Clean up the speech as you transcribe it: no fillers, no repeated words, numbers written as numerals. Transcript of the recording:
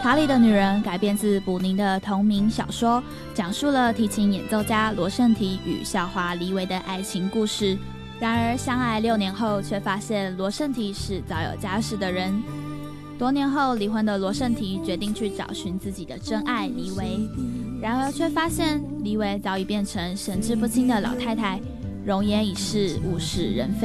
塔里的女人改编自卜宁的同名小说，讲述了提琴演奏家罗圣提与校花黎维的爱情故事。然而相爱6年后，却发现罗圣提是早有家室的人。多年后离婚的罗圣提决定去找寻自己的真爱黎维，然而却发现黎维早已变成神志不清的老太太，容颜已逝，物是人非。